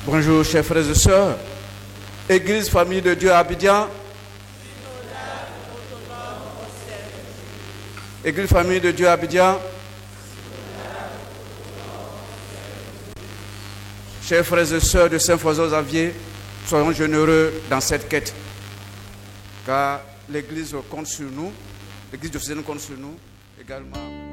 Bonjour, chers frères et sœurs. Église Famille de Dieu à Abidjan. Église Famille de Dieu à Abidjan. Chers frères et sœurs de Saint-François-Xavier, soyons généreux dans cette quête. Car l'Église compte sur nous, l'Église diocésaine compte sur nous également.